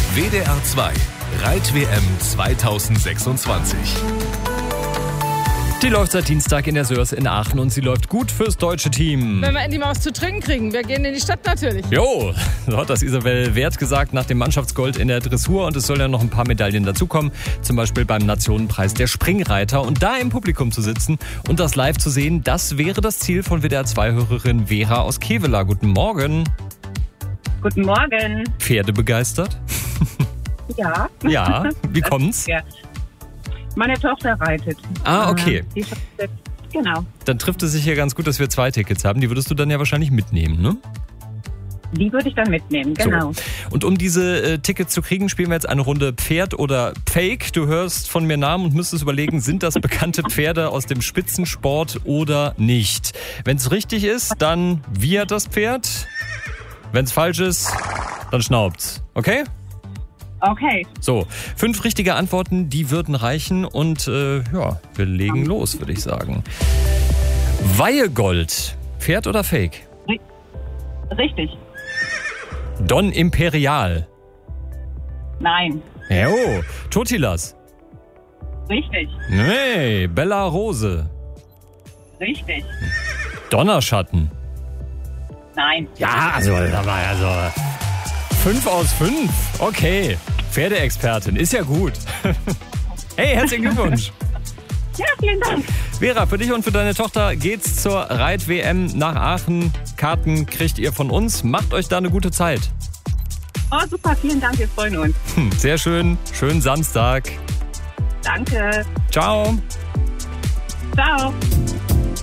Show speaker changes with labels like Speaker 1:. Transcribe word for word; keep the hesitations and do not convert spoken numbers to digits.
Speaker 1: W D R zwei Reit-W M zweitausendsechsundzwanzig.
Speaker 2: Die läuft seit Dienstag in der Sörs in Aachen und sie läuft gut fürs deutsche Team.
Speaker 3: Wenn wir endlich mal was zu trinken kriegen. Wir gehen in die Stadt natürlich.
Speaker 2: Jo, so hat das Isabel Wert gesagt nach dem Mannschaftsgold in der Dressur. Und es soll ja noch ein paar Medaillen dazukommen. Zum Beispiel beim Nationenpreis der Springreiter. Und da im Publikum zu sitzen und das live zu sehen, das wäre das Ziel von W D R zwei-Hörerin Vera aus Kevela. Guten Morgen.
Speaker 4: Guten Morgen.
Speaker 2: Pferde begeistert?
Speaker 4: Ja.
Speaker 2: Ja, wie kommt's?
Speaker 4: Ja. Meine Tochter reitet.
Speaker 2: Ah, okay.
Speaker 4: Die genau.
Speaker 2: Dann trifft es sich ja ganz gut, dass wir zwei Tickets haben. Die würdest du dann ja wahrscheinlich mitnehmen, ne?
Speaker 4: Die würde ich dann mitnehmen, genau.
Speaker 2: So. Und um diese äh, Tickets zu kriegen, spielen wir jetzt eine Runde Pferd oder Fake. Du hörst von mir Namen und müsstest überlegen, sind das bekannte Pferde aus dem Spitzensport oder nicht? Wenn es richtig ist, dann wie hat das Pferd? Wenn es falsch ist, dann schnaubt's. Okay?
Speaker 4: Okay.
Speaker 2: So, fünf richtige Antworten, die würden reichen und äh, ja, wir legen los, würde ich sagen. Weihegold, Pferd oder Fake?
Speaker 4: Richtig.
Speaker 2: Don Imperial.
Speaker 4: Nein.
Speaker 2: Jo, Totilas.
Speaker 4: Richtig.
Speaker 2: Nee, Bella Rose.
Speaker 4: Richtig.
Speaker 2: Donnerschatten.
Speaker 4: Nein.
Speaker 2: Ja, also, da war ja so fünf aus fünf. Okay, Pferdeexpertin, ist ja gut. Hey, herzlichen Glückwunsch.
Speaker 4: Ja, vielen Dank.
Speaker 2: Vera, für dich und für deine Tochter geht's zur Reit-W M nach Aachen. Karten kriegt ihr von uns. Macht euch da eine gute Zeit.
Speaker 4: Oh, super, vielen Dank, wir freuen uns.
Speaker 2: Hm, sehr schön. Schönen Samstag.
Speaker 4: Danke.
Speaker 2: Ciao.
Speaker 4: Ciao.